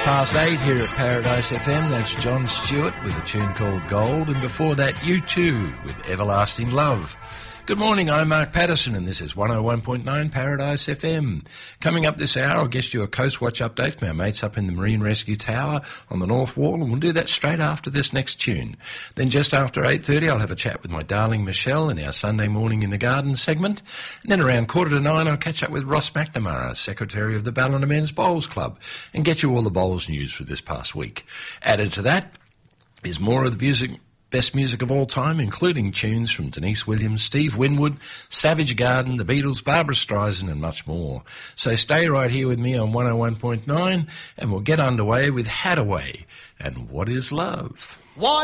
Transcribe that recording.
8 here at Paradise FM. That's John Stewart with a tune called Gold, and before that U2 with Everlasting Love. Good morning, I'm Mark Patterson and this is 101.9 Paradise FM. Coming up this hour, I'll get you a Coast Watch update from our mates up in the Marine Rescue Tower on the North Wall, and we'll do that straight after this next tune. Then just after 8:30, I'll have a chat with my darling Michelle in our Sunday Morning in the Garden segment. And then around 8:45, I'll catch up with Ross McNamara, Secretary of the Ballina Men's Bowls Club, and get you all the bowls news for this past week. Added to that is more of the best music of all time, including tunes from Denise Williams, Steve Winwood, Savage Garden, the Beatles, Barbra Streisand, and much more. So stay right here with me on 101.9, and we'll get underway with Hadaway and What is Love? What